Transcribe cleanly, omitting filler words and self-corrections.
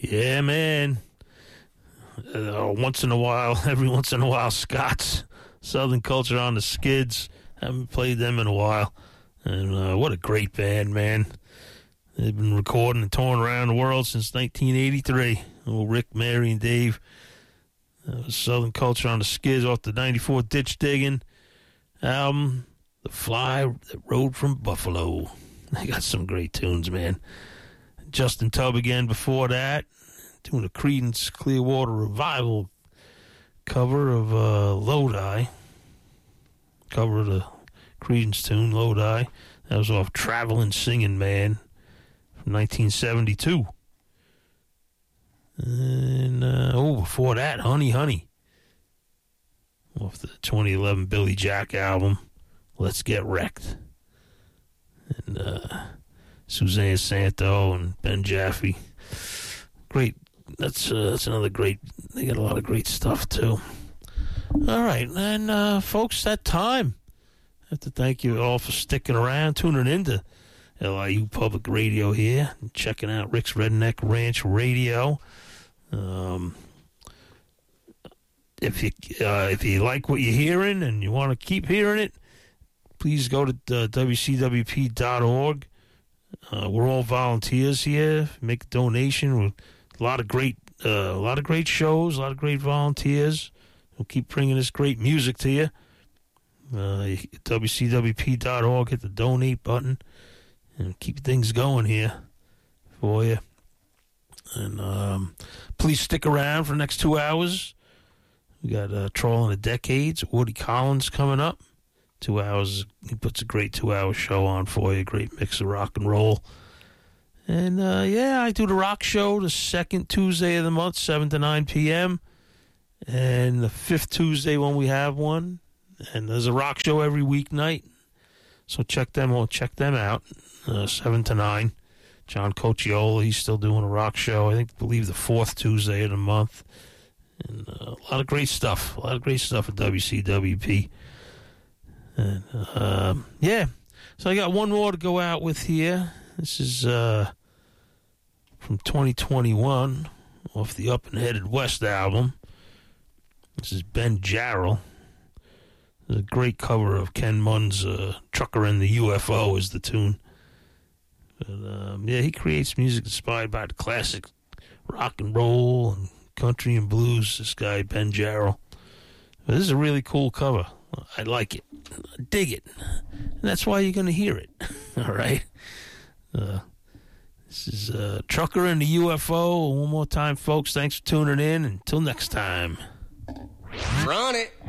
Yeah, man. Every once in a while, Scott's Southern Culture on the Skids. Haven't played them in a while. And what a great band, man. They've been recording and touring around the world since 1983. Old Rick, Mary, and Dave. Southern Culture on the Skids off the 94 Ditch Digging album, The Fly That Rode from Buffalo. They got some great tunes, man. Justin Tubb again before that, doing a Creedence Clearwater Revival cover of Lodi. Cover of the Creedence tune, Lodi. That was off Traveling Singing Man from 1972. And, before that, Honey Honey. Off the 2011 Billy Jack album, Let's Get Wrecked. And Suzanne Santo and Ben Jaffe. Great. That's another great. They got a lot of great stuff, too. All right. And, folks, that time. I have to thank you all for sticking around, tuning into LIU Public Radio here, and checking out Rick's Redneck Ranch Radio. If you like what you're hearing and you want to keep hearing it, please go to WCWP.org. We're all volunteers here. Make a donation. A lot of great shows, a lot of great volunteers. We'll keep bringing this great music to you. WCWP.org, hit the donate button and keep things going here for you. And please stick around for the next 2 hours. We got Trolling the Decades, Woody Collins coming up. 2 hours. He puts a great 2-hour show on for you. Great mix of rock and roll. And, I do the rock show the second Tuesday of the month, 7 to 9 p.m. And the fifth Tuesday when we have one. And there's a rock show every weeknight. So check them out, 7 to 9. John Cocciola, he's still doing a rock show. I believe the fourth Tuesday of the month. And a lot of great stuff. at WCWP. And, so I got one more to go out with here. This is from 2021 off the Up and Headed West album. This is Ben Jarrell. There's a great cover of Ken Munn's Trucker and the UFO is the tune. But, he creates music inspired by the classic rock and roll and country and blues, this guy, Ben Jarrell. But this is a really cool cover. I like it. I dig it. And that's why you're going to hear it. All right? This is Trucker and the UFO. One more time, folks. Thanks for tuning in. Until next time. Run it.